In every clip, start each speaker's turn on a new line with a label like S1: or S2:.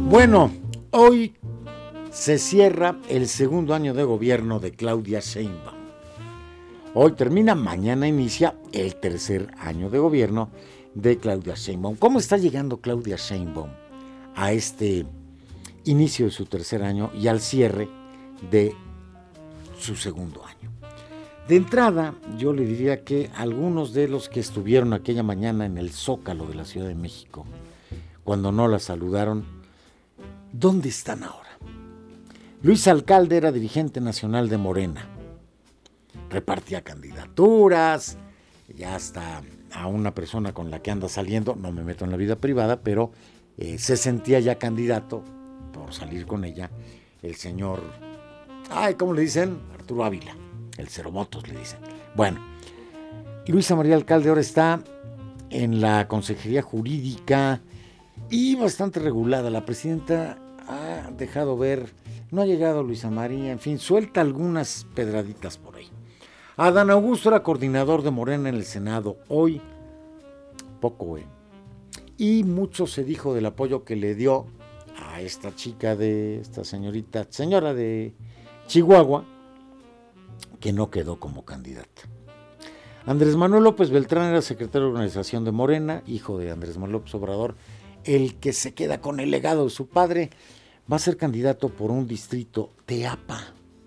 S1: Bueno, hoy se cierra el segundo año de gobierno de Claudia Sheinbaum. Hoy termina, mañana inicia el tercer año de gobierno de Claudia Sheinbaum. ¿Cómo está llegando Claudia Sheinbaum a este inicio de su tercer año y al cierre de su segundo año? De entrada, yo le diría que algunos de los que estuvieron aquella mañana en el Zócalo de la Ciudad de México, cuando no la saludaron, ¿dónde están ahora? Luis Alcalde era dirigente nacional de Morena. Repartía candidaturas, ya hasta a una persona con la que anda saliendo, no me meto en la vida privada, pero se sentía ya candidato por salir con ella, el señor, ¿cómo le dicen? Arturo Ávila, el Cero Votos le dicen. Bueno, Luisa María Alcalde ahora está en la Consejería Jurídica y bastante regulada. La presidenta ha dejado ver, no ha llegado Luisa María, en fin, suelta algunas pedraditas por ahí. Adán Augusto era coordinador de Morena en el Senado, hoy poco, y mucho se dijo del apoyo que le dio a esta chica de, esta señora de Chihuahua, que no quedó como candidata. Andrés Manuel López Beltrán era secretario de organización de Morena, hijo de Andrés Manuel López Obrador, el que se queda con el legado de su padre, va a ser candidato por un distrito, Teapa,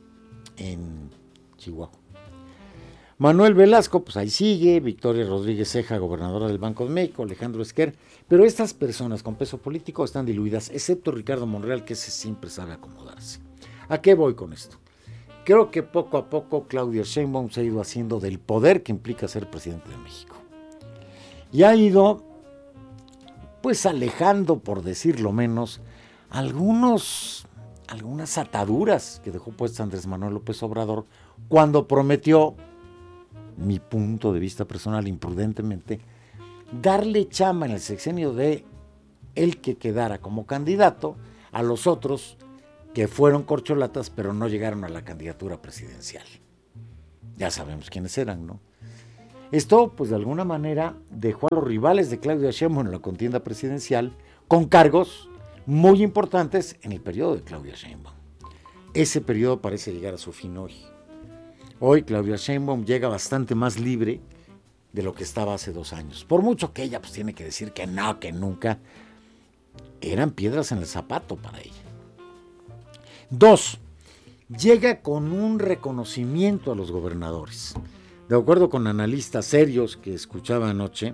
S1: en Chihuahua. Manuel Velasco, pues ahí sigue, Victoria Rodríguez Ceja, gobernadora del Banco de México, Alejandro Esquer, pero estas personas con peso político están diluidas, excepto Ricardo Monreal, que ese siempre sabe acomodarse. ¿A qué voy con esto? Creo que poco a poco Claudia Sheinbaum se ha ido haciendo del poder que implica ser presidente de México. Y ha ido, pues alejando, por decirlo menos, algunas ataduras que dejó puesta Andrés Manuel López Obrador cuando prometió, mi punto de vista personal, imprudentemente, darle chamba en el sexenio de el que quedara como candidato a los otros que fueron corcholatas pero no llegaron a la candidatura presidencial. Ya sabemos quiénes eran, ¿no? Esto, pues de alguna manera, dejó a los rivales de Claudia Sheinbaum en la contienda presidencial con cargos muy importantes en el periodo de Claudia Sheinbaum. Ese periodo parece llegar a su fin hoy. Hoy Claudia Sheinbaum llega bastante más libre de lo que estaba hace 2 años. Por mucho que ella pues tiene que decir que no, que nunca, eran piedras en el zapato para ella. 2, llega con un reconocimiento a los gobernadores. De acuerdo con analistas serios que escuchaba anoche,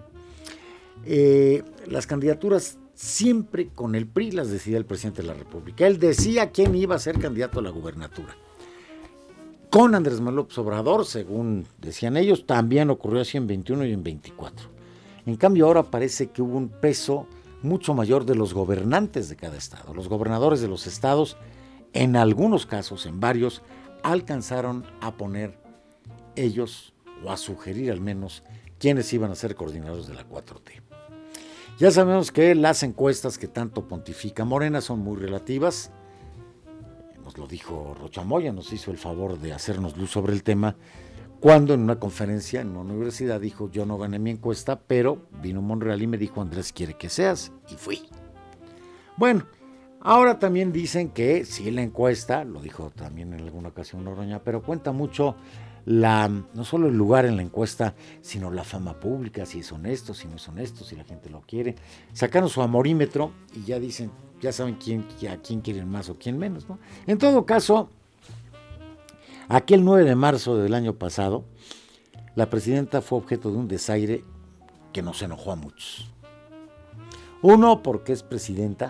S1: las candidaturas siempre con el PRI las decidía el presidente de la República. Él decía quién iba a ser candidato a la gubernatura. Con Andrés Manuel López Obrador, según decían ellos, también ocurrió así en 21 y en 24. En cambio, ahora parece que hubo un peso mucho mayor de los gobernantes de cada estado. Los gobernadores de los estados, en algunos casos, en varios, alcanzaron a poner ellos, o a sugerir al menos, quiénes iban a ser coordinadores de la 4T. Ya sabemos que las encuestas que tanto pontifica Morena son muy relativas. Nos lo dijo Rocha Moya, nos hizo el favor de hacernos luz sobre el tema, cuando en una conferencia en una universidad dijo: yo no gané mi encuesta, pero vino Monreal y me dijo: Andrés quiere que seas, y fui. Bueno, ahora también dicen que sí, la encuesta, lo dijo también en alguna ocasión Noroña, pero cuenta mucho no solo el lugar en la encuesta, sino la fama pública, si es honesto, si no es honesto, si la gente lo quiere. Sacaron su amorímetro y ya dicen, ya saben a quién quieren más o quién menos, ¿no? En todo caso, aquel 9 de marzo del año pasado, la presidenta fue objeto de un desaire que nos enojó a muchos. 1, porque es presidenta,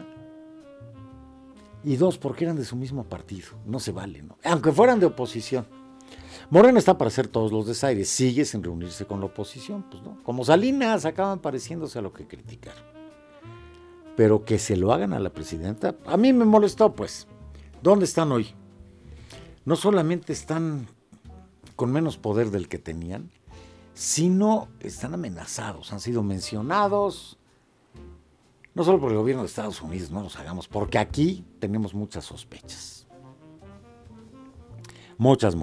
S1: y 2, porque eran de su mismo partido. No se vale, ¿no? Aunque fueran de oposición. Morena está para hacer todos los desaires, sigue sin reunirse con la oposición, pues no. Como Salinas, acaban pareciéndose a lo que criticaron. Pero que se lo hagan a la presidenta, a mí me molestó, pues. ¿Dónde están hoy? No solamente están con menos poder del que tenían, sino están amenazados, han sido mencionados, no solo por el gobierno de Estados Unidos, no nos hagamos, porque aquí tenemos muchas sospechas. Muchas.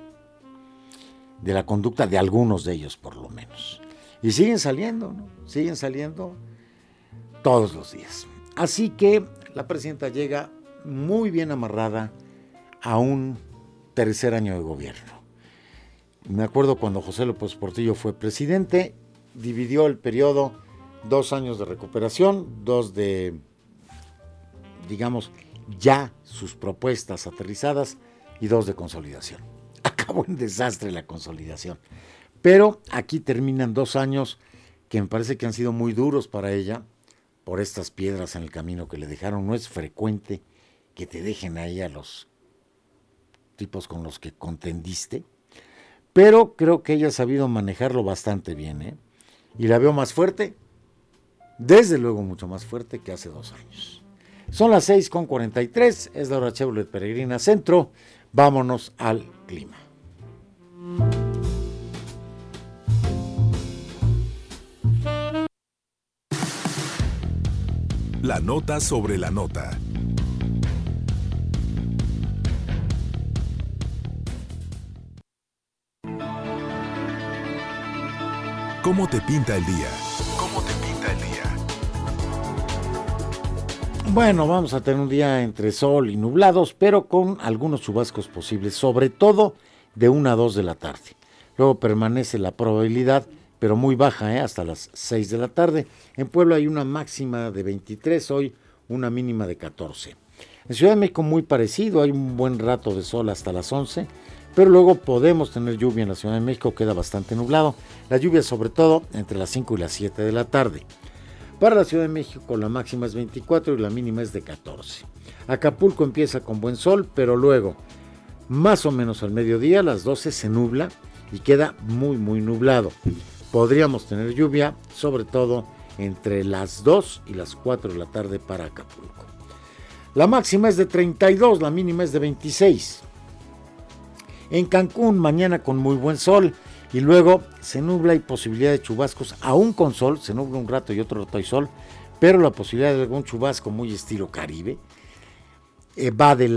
S1: De la conducta de algunos de ellos, por lo menos. Y siguen saliendo, ¿no? Siguen saliendo todos los días. Así que la presidenta llega muy bien amarrada a un tercer año de gobierno. Me acuerdo cuando José López Portillo fue presidente, dividió el periodo 2 años de recuperación, 2 de, digamos, ya sus propuestas aterrizadas y 2 de consolidación. Acabó en desastre la consolidación. Pero aquí terminan 2 años que me parece que han sido muy duros para ella por estas piedras en el camino que le dejaron. No es frecuente que te dejen ahí a los tipos con los que contendiste, pero creo que ella ha sabido manejarlo bastante bien, ¿eh? Y la veo más fuerte, desde luego mucho más fuerte que hace 2 años. Son las 6:43, es la hora Chevrolet Peregrina Centro. Vámonos al clima.
S2: La nota sobre la nota. ¿Cómo te pinta el día? ¿Cómo te pinta el día?
S1: Bueno, vamos a tener un día entre sol y nublados, pero con algunos chubascos posibles, sobre todo de 1 a 2 de la tarde. Luego permanece la probabilidad, pero muy baja, hasta las 6 de la tarde. En Puebla hay una máxima de 23, hoy una mínima de 14. En Ciudad de México muy parecido, hay un buen rato de sol hasta las 11, pero luego podemos tener lluvia en la Ciudad de México, queda bastante nublado. La lluvia sobre todo entre las 5 y las 7 de la tarde. Para la Ciudad de México la máxima es 24 y la mínima es de 14. Acapulco empieza con buen sol, pero luego, más o menos al mediodía, a las 12 se nubla y queda muy nublado. Podríamos tener lluvia, sobre todo entre las 2 y las 4 de la tarde para Acapulco. La máxima es de 32, la mínima es de 26. En Cancún, mañana con muy buen sol, y luego se nubla y posibilidad de chubascos, aún con sol, se nubla un rato y otro rato hay sol, pero la posibilidad de algún chubasco muy estilo Caribe va de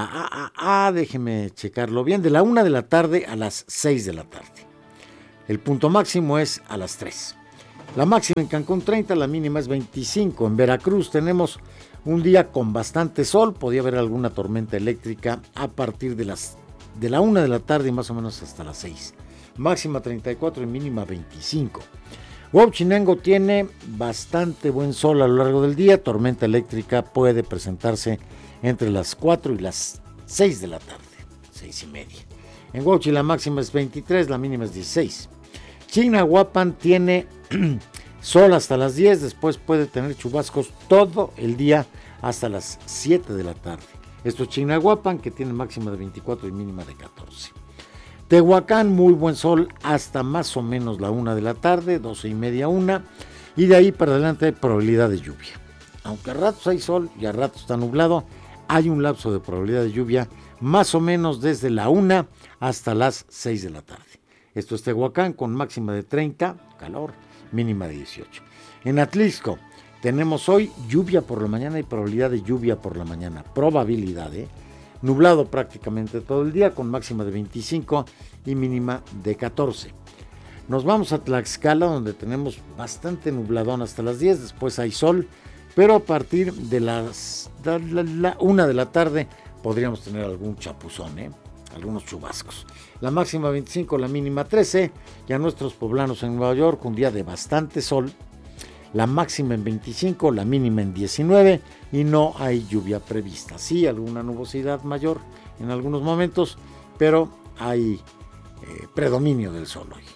S1: déjeme checarlo bien, de la 1 de la tarde a las 6 de la tarde. El punto máximo es a las 3. La máxima en Cancún 30, la mínima es 25. En Veracruz tenemos un día con bastante sol, podía haber alguna tormenta eléctrica a partir de la 1 de la tarde y más o menos hasta las 6. Máxima 34 y mínima 25. Huauchinango tiene bastante buen sol a lo largo del día, tormenta eléctrica puede presentarse entre las 4 y las 6 de la tarde, 6:30. En Huauchi la máxima es 23, la mínima es 16. Chignahuapan tiene sol hasta las 10, después puede tener chubascos todo el día hasta las 7 de la tarde. Esto es Chignahuapan, que tiene máxima de 24 y mínima de 14. Tehuacán, muy buen sol hasta más o menos la 1 de la tarde, 12:30, 1, y de ahí para adelante probabilidad de lluvia. Aunque a ratos hay sol y a ratos está nublado, hay un lapso de probabilidad de lluvia más o menos desde la 1 hasta las 6 de la tarde. Esto es Tehuacán con máxima de 30, calor, mínima de 18. En Atlixco tenemos hoy lluvia por la mañana y probabilidad de lluvia por la mañana. Probabilidad, nublado prácticamente todo el día con máxima de 25 y mínima de 14. Nos vamos a Tlaxcala, donde tenemos bastante nubladón hasta las 10, después hay sol, pero a partir de la 1 de la tarde podríamos tener algún chapuzón, algunos chubascos. La máxima 25, la mínima 13, y a nuestros poblanos en Nueva York un día de bastante sol, la máxima en 25, la mínima en 19 y no hay lluvia prevista. Sí, alguna nubosidad mayor en algunos momentos, pero hay predominio del sol hoy.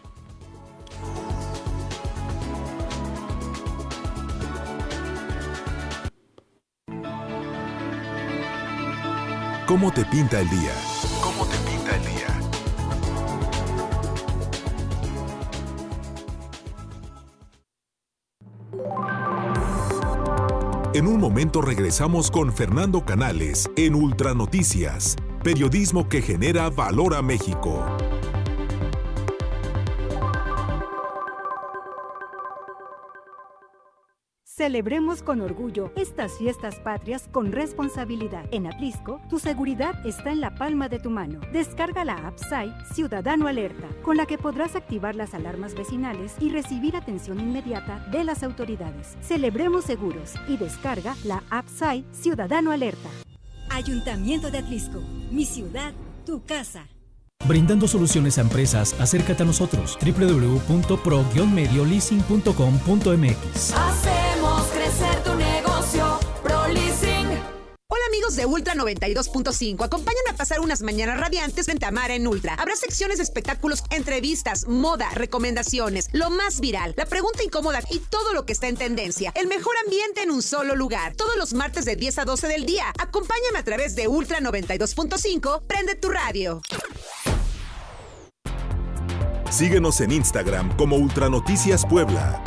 S2: ¿Cómo te pinta el día? ¿Cómo te pinta el día? En un momento regresamos con Fernando Canales en Ultranoticias, periodismo que genera valor a México.
S3: Celebremos con orgullo estas fiestas patrias con responsabilidad. En Atlisco, tu seguridad está en la palma de tu mano. Descarga la app SAI Ciudadano Alerta, con la que podrás activar las alarmas vecinales y recibir atención inmediata de las autoridades. Celebremos seguros y descarga la app SAI Ciudadano Alerta.
S4: Ayuntamiento de Atlisco, mi ciudad, tu casa.
S5: Brindando soluciones a empresas, acércate a nosotros. www.pro-leasing.com.mx.
S6: Hacemos crecer tu negocio, ProLeasing.
S7: Hola amigos de Ultra 92.5, acompáñame a pasar unas mañanas radiantes frente a mar en Ultra. Habrá secciones de espectáculos, entrevistas, moda, recomendaciones, lo más viral, la pregunta incómoda y todo lo que está en tendencia. El mejor ambiente en un solo lugar, todos los martes de 10 a 12 del día. Acompáñame a través de Ultra 92.5, prende tu radio.
S2: Síguenos en Instagram como Ultranoticias Puebla.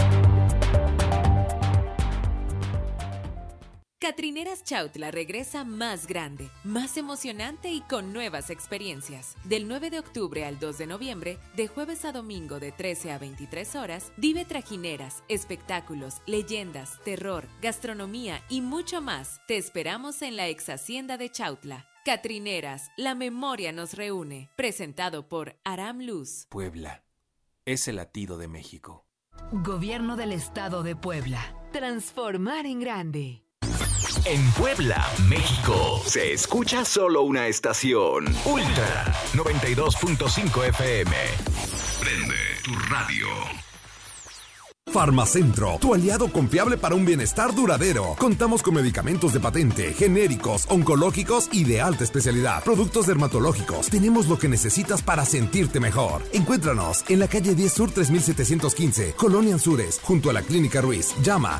S8: Catrineras Chautla regresa más grande, más emocionante y con nuevas experiencias. Del 9 de octubre al 2 de noviembre, de jueves a domingo de 13 a 23 horas, vive trajineras, espectáculos, leyendas, terror, gastronomía y mucho más. Te esperamos en la ex hacienda de Chautla. Catrineras, la memoria nos reúne. Presentado por Aram Luz.
S9: Puebla es el latido de México.
S10: Gobierno del Estado de Puebla. Transformar en grande.
S11: En Puebla, México, se escucha solo una estación. Ultra 92.5 FM. Prende tu radio.
S12: Farmacentro, tu aliado confiable para un bienestar duradero. Contamos con medicamentos de patente, genéricos, oncológicos y de alta especialidad. Productos dermatológicos. Tenemos lo que necesitas para sentirte mejor. Encuéntranos en la calle 10 Sur 3715, Colonia Anzures, junto a la Clínica Ruiz. Llama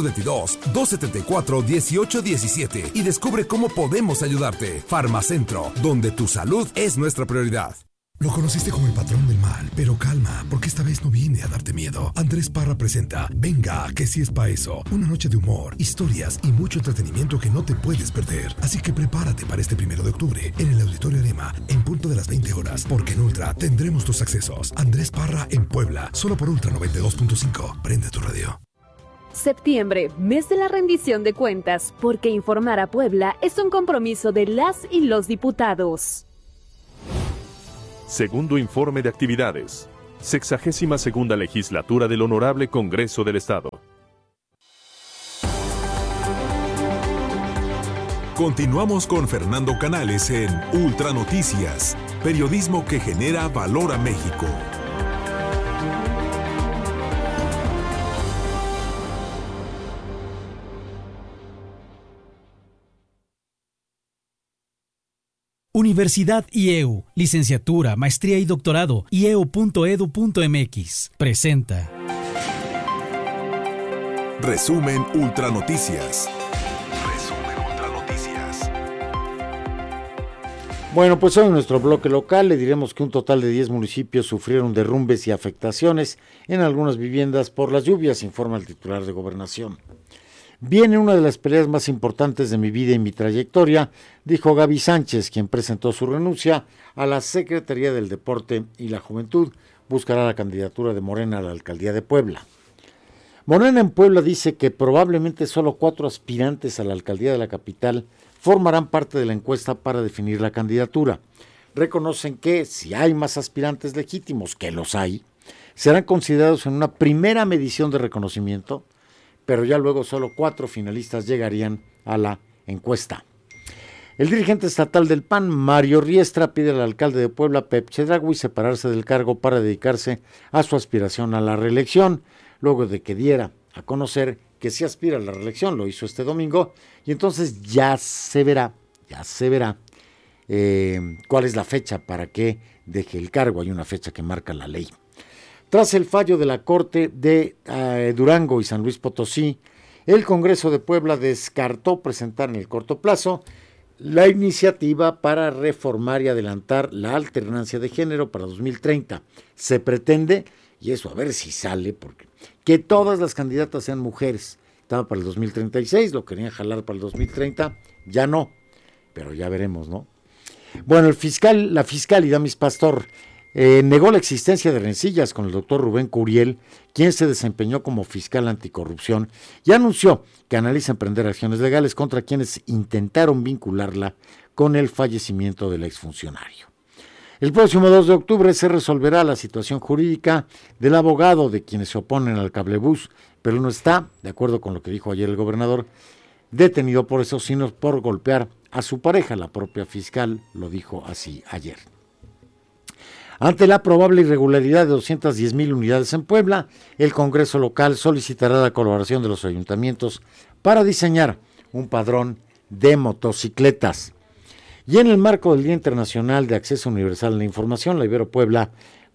S12: 222-274-1817 y descubre cómo podemos ayudarte. Farmacentro, donde tu salud es nuestra prioridad.
S13: Lo conociste como el patrón del mal, pero calma, porque esta vez no viene a darte miedo. Andrés Parra presenta Venga, que sí es pa' eso. Una noche de humor, historias y mucho entretenimiento que no te puedes perder. Así que prepárate para este 1 de octubre en el Auditorio Arema, en punto de las 20 horas, porque en Ultra tendremos tus accesos. Andrés Parra en Puebla, solo por Ultra 92.5. Prende tu radio.
S14: Septiembre, mes de la rendición de cuentas, porque informar a Puebla es un compromiso de las y los diputados.
S15: Segundo informe de actividades. 62ª Legislatura del Honorable Congreso del Estado.
S2: Continuamos con Fernando Canales en Ultranoticias, periodismo que genera valor a México.
S5: Universidad IEU, licenciatura, maestría y doctorado, ieu.edu.mx, presenta.
S2: Resumen Ultranoticias.
S1: Bueno, pues hoy en nuestro bloque local le diremos que un total de 10 municipios sufrieron derrumbes y afectaciones en algunas viviendas por las lluvias, informa el titular de Gobernación. Viene una de las peleas más importantes de mi vida y mi trayectoria, dijo Gaby Sánchez, quien presentó su renuncia a la Secretaría del Deporte y la Juventud. Buscará la candidatura de Morena a la alcaldía de Puebla. Morena en Puebla dice que probablemente solo 4 aspirantes a la alcaldía de la capital formarán parte de la encuesta para definir la candidatura. Reconocen que si hay más aspirantes legítimos, que los hay, serán considerados en una primera medición de reconocimiento, pero ya luego solo 4 finalistas llegarían a la encuesta. El dirigente estatal del PAN, Mario Riestra, pide al alcalde de Puebla, Pep Chedraui, separarse del cargo para dedicarse a su aspiración a la reelección, luego de que diera a conocer que sí aspira a la reelección, lo hizo este domingo, y entonces ya se verá cuál es la fecha para que deje el cargo. Hay una fecha que marca la ley. Tras el fallo de la Corte de Durango y San Luis Potosí, el Congreso de Puebla descartó presentar en el corto plazo la iniciativa para reformar y adelantar la alternancia de género para 2030. Se pretende, y eso a ver si sale, porque que todas las candidatas sean mujeres. Estaba para el 2036, lo querían jalar para el 2030, ya no, pero ya veremos, ¿no? Bueno, la fiscal Idamis Pastor negó la existencia de rencillas con el doctor Rubén Curiel, quien se desempeñó como fiscal anticorrupción, y anunció que analiza emprender acciones legales contra quienes intentaron vincularla con el fallecimiento del exfuncionario. El próximo 2 de octubre se resolverá la situación jurídica del abogado de quienes se oponen al cablebús, pero no está, de acuerdo con lo que dijo ayer el gobernador, detenido por eso, sino por golpear a su pareja. La propia fiscal lo dijo así ayer. Ante la probable irregularidad de 210,000 unidades en Puebla, el Congreso local solicitará la colaboración de los ayuntamientos para diseñar un padrón de motocicletas. Y en el marco del Día Internacional de Acceso Universal a la Información, la Ibero Puebla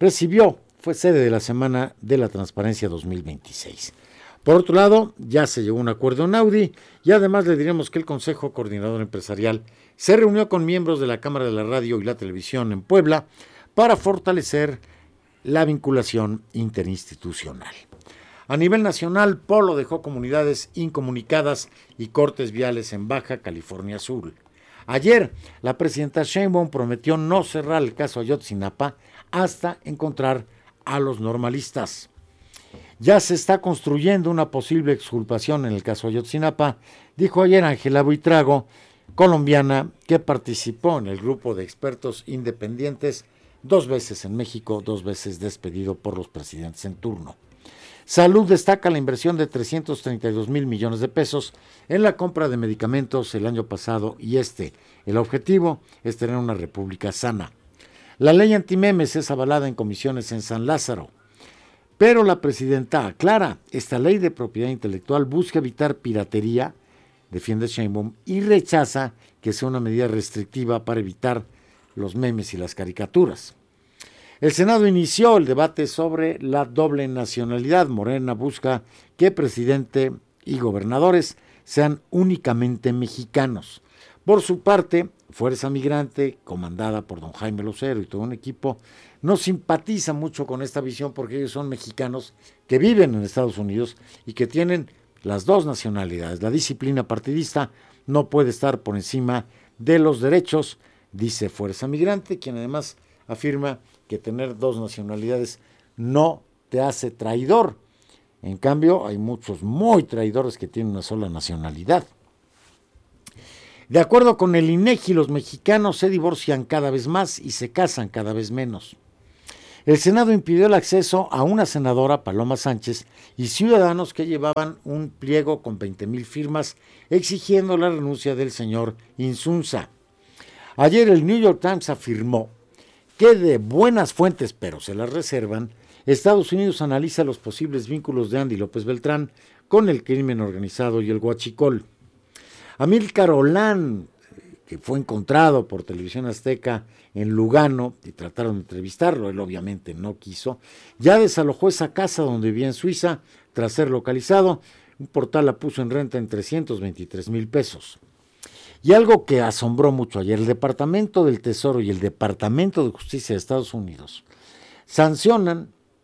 S1: fue sede de la Semana de la Transparencia 2026. Por otro lado, ya se llegó a un acuerdo en Audi y además le diremos que el Consejo Coordinador Empresarial se reunió con miembros de la Cámara de la Radio y la Televisión en Puebla para fortalecer la vinculación interinstitucional. A nivel nacional, Polo dejó comunidades incomunicadas y cortes viales en Baja California Sur. Ayer, la presidenta Sheinbaum prometió no cerrar el caso Ayotzinapa hasta encontrar a los normalistas. Ya se está construyendo una posible exculpación en el caso Ayotzinapa, dijo ayer Ángela Buitrago, colombiana, que participó en el grupo de expertos independientes 2 veces en México, 2 veces despedido por los presidentes en turno. Salud destaca la inversión de 332,000 millones de pesos en la compra de medicamentos el año pasado y el objetivo es tener una república sana. La ley antimemes es avalada en comisiones en San Lázaro, pero la presidenta aclara, esta ley de propiedad intelectual busca evitar piratería, defiende Sheinbaum, y rechaza que sea una medida restrictiva para evitar los memes y las caricaturas. El Senado inició el debate sobre la doble nacionalidad. Morena busca que presidente y gobernadores sean únicamente mexicanos. Por su parte, Fuerza Migrante, comandada por don Jaime Lozero y todo un equipo, no simpatiza mucho con esta visión porque ellos son mexicanos que viven en Estados Unidos y que tienen las 2 nacionalidades. La disciplina partidista no puede estar por encima de los derechos, dice Fuerza Migrante, quien además afirma que tener 2 nacionalidades no te hace traidor. En cambio, hay muchos muy traidores que tienen una sola nacionalidad. De acuerdo con el INEGI, los mexicanos se divorcian cada vez más y se casan cada vez menos. El Senado impidió el acceso a una senadora, Paloma Sánchez, y ciudadanos que llevaban un pliego con 20,000 firmas exigiendo la renuncia del señor Insunza. Ayer el New York Times afirmó que de buenas fuentes, pero se las reservan, Estados Unidos analiza los posibles vínculos de Andy López Beltrán con el crimen organizado y el huachicol. Amílcar Olán, que fue encontrado por Televisión Azteca en Lugano y trataron de entrevistarlo, él obviamente no quiso, ya desalojó esa casa donde vivía en Suiza tras ser localizado. Un portal la puso en renta en 323,000 pesos. Y algo que asombró mucho ayer, el Departamento del Tesoro y el Departamento de Justicia de Estados Unidos sancionan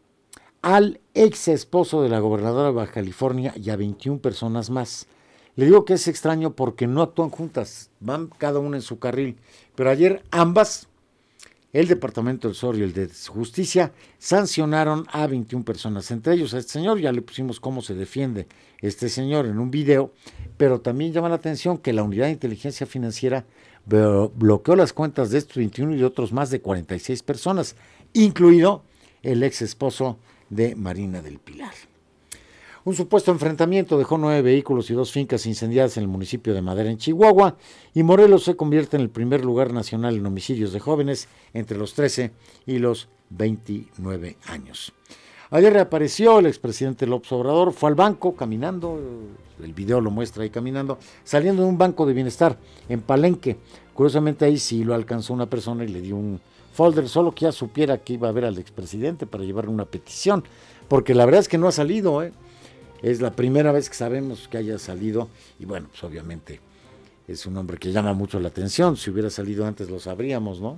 S1: al ex esposo de la gobernadora de Baja California y a 21 personas más. Le digo que es extraño porque no actúan juntas, van cada una en su carril, pero ayer ambas, el Departamento del Tesoro y el de Justicia, sancionaron a 21 personas, entre ellos a este señor. Ya le pusimos cómo se defiende este señor en un video, pero también llama la atención que la Unidad de Inteligencia Financiera bloqueó las cuentas de estos 21 y de otros más de 46 personas, incluido el ex esposo de Marina del Pilar. Un supuesto enfrentamiento dejó 9 vehículos y 2 fincas incendiadas en el municipio de Madera, en Chihuahua, y Morelos se convierte en el primer lugar nacional en homicidios de jóvenes entre los 13 y los 29 años. Ayer reapareció el expresidente López Obrador, fue al banco caminando, el video lo muestra ahí caminando, saliendo de un banco de bienestar en Palenque. Curiosamente ahí sí lo alcanzó una persona y le dio un folder, solo que ya supiera que iba a ver al expresidente para llevarle una petición, porque la verdad es que no ha salido, Es la primera vez que sabemos que haya salido y bueno, pues obviamente es un hombre que llama mucho la atención. Si hubiera salido antes lo sabríamos, ¿no?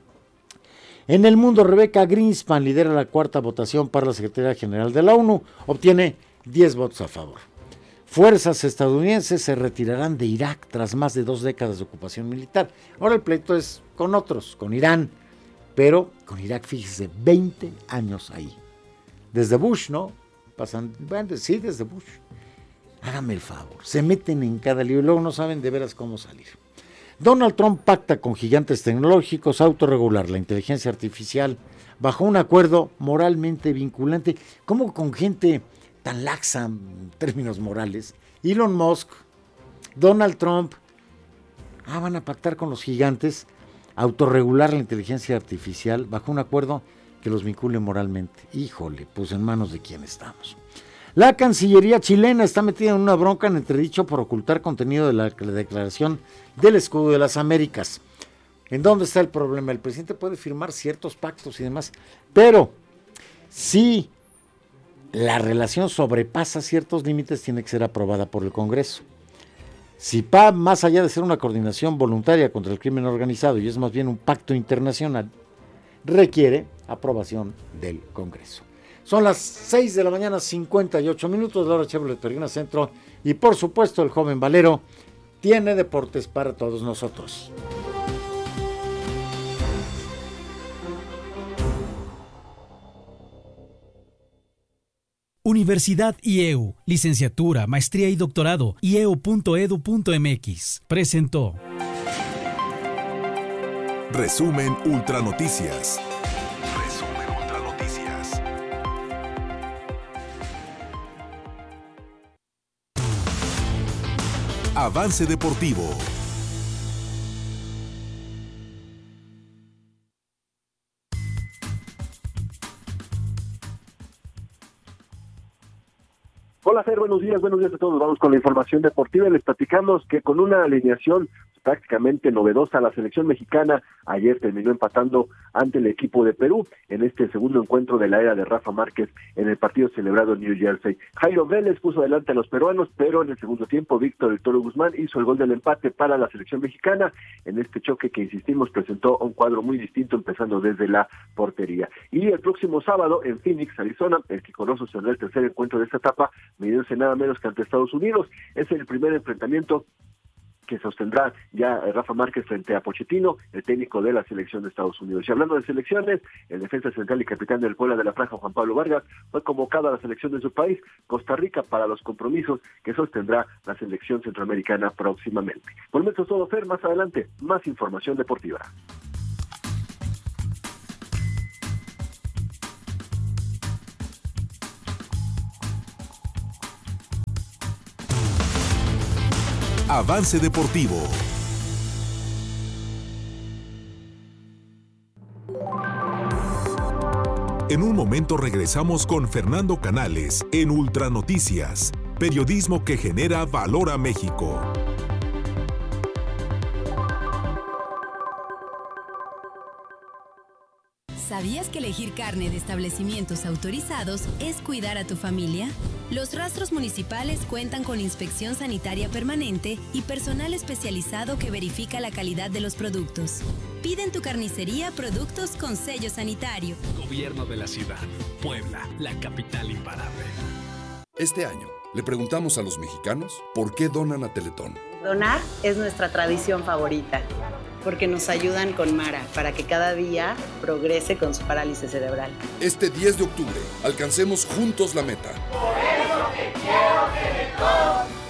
S1: En el mundo, Rebeca Greenspan lidera la 4ª votación para la Secretaría General de la ONU. Obtiene 10 votos a favor. Fuerzas estadounidenses se retirarán de Irak tras más de 2 décadas de ocupación militar. Ahora el pleito es con otros, con Irán. Pero con Irak, fíjese, 20 años ahí. Desde Bush, ¿no? Sí, desde Bush. Hágame el favor, se meten en cada lío y luego no saben de veras cómo salir. Donald Trump pacta con gigantes tecnológicos autorregular la inteligencia artificial bajo un acuerdo moralmente vinculante. ¿Cómo con gente tan laxa en términos morales? Elon Musk, Donald Trump, van a pactar con los gigantes autorregular la inteligencia artificial bajo un acuerdo que los vincule moralmente. Híjole, pues en manos de quién estamos. La Cancillería chilena está metida en una bronca en entredicho por ocultar contenido de la Declaración del Escudo de las Américas. ¿En dónde está el problema? El presidente puede firmar ciertos pactos y demás, pero si la sobrepasa ciertos límites, tiene que ser aprobada por el Congreso. Si va más allá de ser una coordinación voluntaria contra el crimen organizado y es más bien un pacto internacional, requiere aprobación del Congreso. Son las 6 de la mañana, 58 minutos, la hora Chevrolet Torreona Centro, y por supuesto el joven Valero tiene deportes para todos nosotros.
S5: Universidad IEU, licenciatura, maestría y doctorado, ieu.edu.mx, presentó.
S2: Resumen Ultra Noticias. Avance deportivo.
S16: Hola, Fer, buenos días a todos. Vamos con la información deportiva. Les platicamos que con una alineación prácticamente novedosa, la selección mexicana ayer terminó empatando ante el equipo de Perú en este segundo encuentro de la era de Rafa Márquez en el partido celebrado en New Jersey. Jairo Vélez puso adelante a los peruanos, pero en el segundo tiempo Víctor El Toro Guzmán hizo el gol del empate para la selección mexicana en este choque que, insistimos, presentó un cuadro muy distinto, empezando desde la portería. Y el próximo sábado en Phoenix, Arizona, el Tricoloso será el tercer encuentro de esta etapa, midiéndose nada menos que ante Estados Unidos. Es el primer enfrentamiento que sostendrá ya Rafa Márquez frente a Pochettino, el técnico de la selección de Estados Unidos. Y hablando de selecciones, el defensa central y capitán del Puebla de la Franja, Juan Pablo Vargas, fue convocado a la selección de su país, Costa Rica, para los compromisos que sostendrá la selección centroamericana próximamente. Por el momento es todo, Fer. Más adelante, más información deportiva.
S2: Avance deportivo. En un momento regresamos con Fernando Canales en Ultra Noticias, periodismo que genera valor a México.
S17: ¿Sabías que elegir carne de establecimientos autorizados es cuidar a tu familia? Los rastros municipales cuentan con inspección sanitaria permanente y personal especializado que verifica la calidad de los productos. Pide en tu carnicería productos con sello sanitario.
S18: Gobierno de la ciudad. Puebla, la capital imparable.
S19: Este año le preguntamos a los mexicanos por qué donan a Teletón.
S20: Donar es nuestra tradición favorita, porque nos ayudan con Mara para que cada día progrese con su parálisis cerebral.
S19: Este 10 de octubre, alcancemos juntos la meta.
S6: Por eso te quiero Teletón.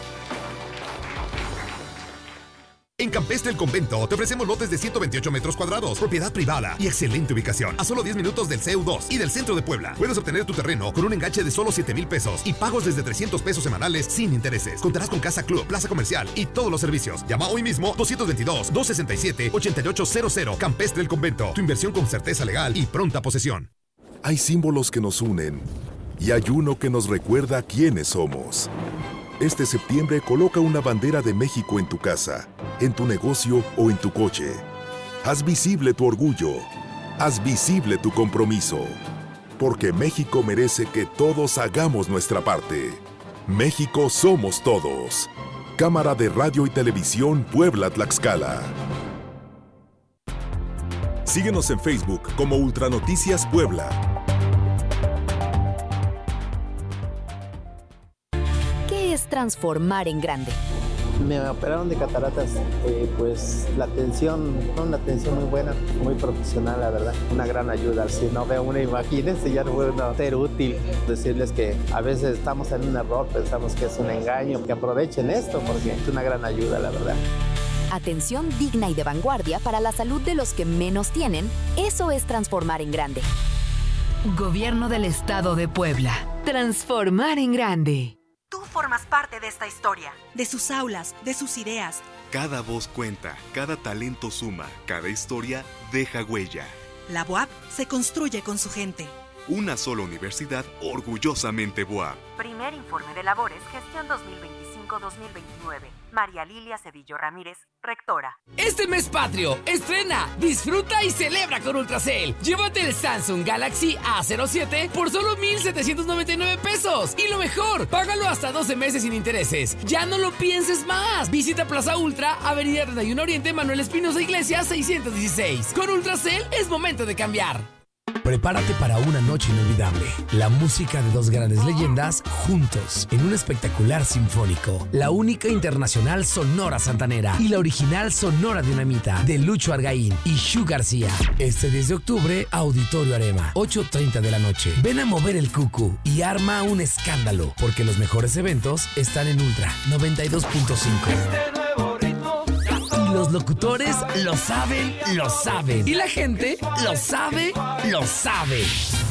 S12: En Campestre El Convento te ofrecemos lotes de 128 metros cuadrados, propiedad privada y excelente ubicación, a solo 10 minutos del CEU2 y del centro de Puebla. Puedes obtener tu terreno con un enganche de solo 7,000 pesos y pagos desde 300 pesos semanales sin intereses. Contarás con casa club, plaza comercial y todos los servicios. Llama hoy mismo 222-267-8800. Campestre El Convento, tu inversión con certeza legal y pronta posesión.
S2: Hay símbolos que nos unen y hay uno que nos recuerda quiénes somos. Este septiembre coloca una bandera de México en tu casa, en tu negocio o en tu coche. Haz visible tu orgullo. Haz visible tu compromiso. Porque México merece que todos hagamos nuestra parte. México somos todos. Cámara de Radio y Televisión Puebla-Tlaxcala. Síguenos en Facebook como Ultranoticias Puebla.
S21: ¿Qué es transformar en grande? Me operaron de cataratas, pues la atención, una atención muy buena, muy profesional, la verdad, una gran ayuda. Si no veo una, imagínense, ya no puedo ser útil. Decirles que a veces estamos en un error, pensamos que es un engaño, que aprovechen esto porque es una gran ayuda, la verdad.
S22: Atención digna y de vanguardia para la salud de los que menos tienen, eso es transformar en grande.
S10: Gobierno del Estado de Puebla. Transformar en grande.
S23: Tú formas parte de esta historia, de sus aulas, de sus ideas.
S24: Cada voz cuenta, cada talento suma, cada historia deja huella.
S23: La BUAP se construye con su gente.
S24: Una sola universidad orgullosamente BUAP.
S23: Primer informe de labores, gestión 2025-2029. María Lilia Cedillo Ramírez, rectora.
S25: Este mes patrio, estrena, disfruta y celebra con Ultracel. Llévate el Samsung Galaxy A07 por solo 1,799 pesos. Y lo mejor, págalo hasta 12 meses sin intereses. Ya no lo pienses más. Visita Plaza Ultra, Avenida 31 Oriente, Manuel Espinosa Iglesias, 616. Con Ultracel es momento de cambiar.
S12: Prepárate para una noche inolvidable. La música de dos grandes leyendas juntos en un espectacular sinfónico. La única internacional Sonora Santanera y la original Sonora Dinamita de Lucho Argaín y Shu García. Este 10 de octubre, Auditorio Arema, 8:30 de la noche. Ven a mover el cucu y arma un escándalo, porque los mejores eventos están en Ultra 92.5. Los locutores lo saben, lo saben.
S25: Y la gente lo sabe, lo sabe.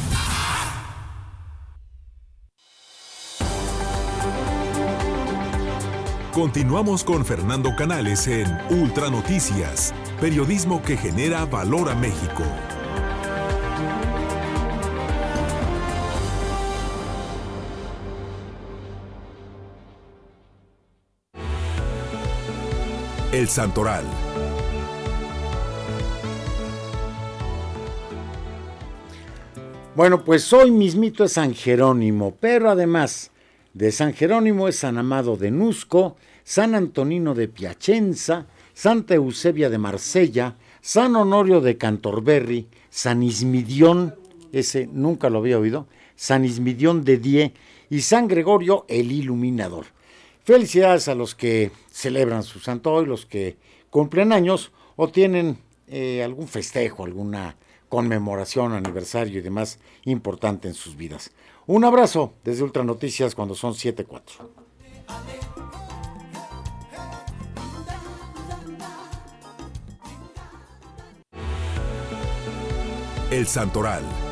S2: Continuamos con Fernando Canales en Ultra Noticias, periodismo que genera valor a México. El Santoral.
S1: Bueno, pues hoy mismito es San Jerónimo, pero además de San Jerónimo es San Amado de Nusco, San Antonino de Piacenza, Santa Eusebia de Marsella, San Honorio de Cantorberry, San Ismidión, ese nunca lo había oído, San Ismidión de Die y San Gregorio el Iluminador. Felicidades a los que celebran su santo hoy, los que cumplen años o tienen algún festejo, alguna conmemoración, aniversario y demás importante en sus vidas. Un abrazo desde Ultra Noticias cuando son 7:04.
S2: El Santoral.